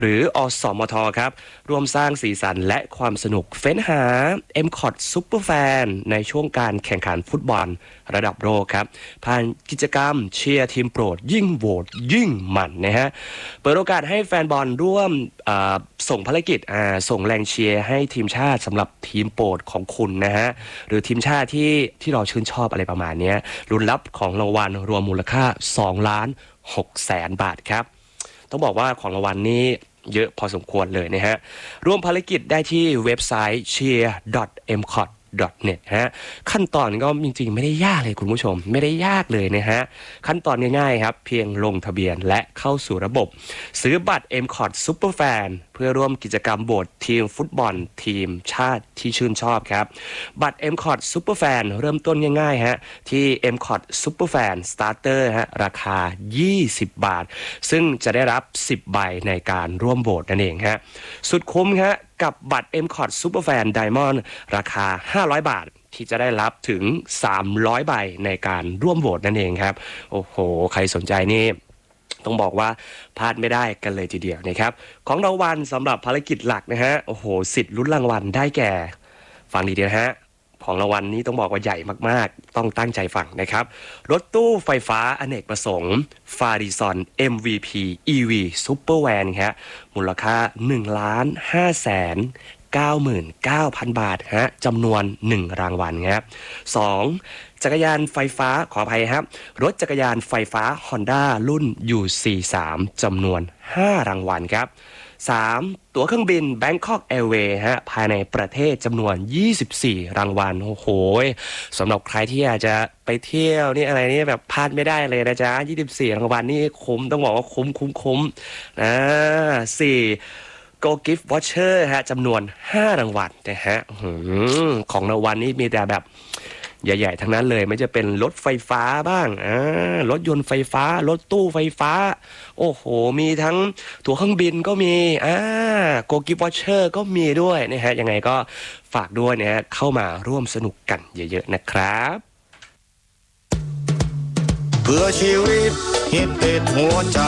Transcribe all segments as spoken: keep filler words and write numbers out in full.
หรืออสมทครับร่วมสร้างสีสันและความสนุกเฟ้นหา เอ็ม ซี โอ ที Super Fan ในช่วงการแข่งขันฟุตบอลระดับโลกครับผ่านกิจกรรมเชียร์ทีมโปรดยิ่งโหวตยิ่งมันนะฮะเปิดโอกาสให้แฟนบอลร่วมส่งภารกิจส่งแรงเชียร์ให้ทีมชาติสำหรับทีมโปรดของคุณนะฮะหรือทีมชาติที่ที่เราชื่นชอบอะไรประมาณนี้ลุ้นรับของรางวัลรวมมูลค่าสองล้านหกแสนบาทครับต้องบอกว่าของรางวัลนี้เยอะพอสมควรเลยนะฮะร่วมภารกิจได้ที่เว็บไซต์ เชียร์ ดอท เอ็ม ซี โอ ที ดอท เน็ต ฮะขั้นตอนก็จริงๆไม่ได้ยากเลยคุณผู้ชมไม่ได้ยากเลยนะฮะขั้นตอนง่ายๆครับเพียงลงทะเบียนและเข้าสู่ระบบซื้อบัตร เอ็ม ซี โอ ที Super Fan เพื่อร่วมกิจกรรมโหวตทีมฟุตบอลทีมชาติที่ชื่นชอบครับบัตร เอ็ม ซี โอ ที Super Fan เริ่มต้นง่ายๆฮะที่ เอ็ม ซี โอ ที Super Fan Starter ฮะราคายี่สิบบาทซึ่งจะได้รับสิบใบในการร่วมโหวตนั่นเองฮะสุดคุ้มฮะกับบัตร เอ็ม ซี โอ ที Super Fan Diamond ราคาห้าร้อยบาทที่จะได้รับถึงสามร้อยใบในการร่วมโหวตนั่นเองครับโอ้โหใครสนใจนี่ต้องบอกว่าพลาดไม่ได้กันเลยทีเดียวนะครับของรางวัลสำหรับภารกิจหลักนะฮะโอ้โหสิทธิ์ลุ้นรางวัลได้แก่ฟังดีๆนะฮะของรางวัลนี้ต้องบอกว่าใหญ่มากๆต้องตั้งใจฟังนะครับรถตู้ไฟฟ้าอเนกประสงค์ฟาริซอน เอ็ม วี พี อี วี Super Van ครับมูลค่าหนึ่งล้านห้าแสนเก้าหมื่นเก้าพัน บาทฮะจำนวนหนึ่งรางวัลครับสองจักรยานไฟฟ้าขออภัยครับรถจักรยานไฟฟ้า Honda รุ่น ยู ซี สาม จำนวนห้ารางวัลครับสามตั๋วเครื่องบิน Bangkok Airways ฮะภายในประเทศจำนวนยี่สิบสี่รางวัลโอ้โหสำหรับใครที่อยากจะไปเที่ยวนี่อะไรนี่แบบพลาดไม่ได้เลยนะจ๊ะยี่สิบสี่รางวัลนี่คุ้มต้องบอกว่าคุ้มคุ้มคุ้มนะสี่Go Gift Voucher ฮะจำนวนห้ารางวัลนะฮะของรางวัลนี้มีแต่แบบใหญ่ๆทั้งนั้นเลยไม่จะเป็นรถไฟฟ้าบ้างอ่ารถยนต์ไฟฟ้ารถตู้ไฟฟ้าโอ้โหมีทั้งตั๋วเครื่องบินก็มีอ่า Go Gift Voucher ก็มีด้วยนะฮะยังไงก็ฝากด้วยนะฮะเข้ามาร่วมสนุกกันเยอะๆนะครับเพื่อชีวิตฮิตติดหัวใจ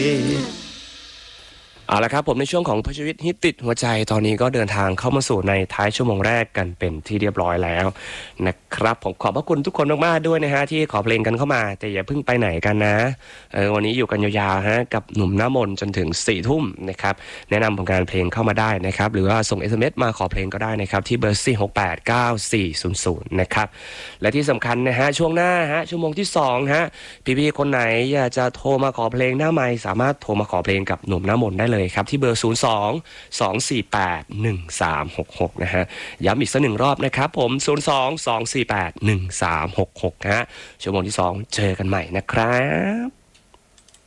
เอาละครับผมในช่วงของพชีวิตฮิตติดหัวใจตอนนี้ก็เดินทางเข้ามาสู่ในท้ายชั่วโมงแรกกันเป็นที่เรียบร้อยแล้วนะครับผมขอบพระคุณทุกคนมากๆด้วยนะฮะที่ขอเพลงกันเข้ามาแต่อย่าเพิ่งไปไหนกันนะเออวันนี้อยู่กันยาวๆฮะกับหนุ่มหน้ามนจนถึงสี่ทุ่มนะครับแนะนำผลงานเพลงเข้ามาได้นะครับหรือว่าส่ง เอส เอ็ม เอส มาขอเพลงก็ได้นะครับที่เบอร์สี่ หก แปด เก้า สี่ ศูนย์ ศูนย์นะครับและที่สำคัญนะฮะช่วงหน้าฮะชั่วโมงที่สองฮะพี่ๆคนไหนอยากจะโทรมาขอเพลงหน้าไมค์สามารถโทรมาขอเพลงกับหนุ่มหน้ามนได้เลยครับที่เบอร์ศูนย์ สอง สอง สี่ แปด หนึ่ง สาม หก หกนะฮะย้ำอีกสักหนึ่งรอบนะครับผมศูนย์ สอง สอง สี่ แปด หนึ่ง สาม หก หกฮะชั่วโมงที่สองเจอกันใหม่นะครับ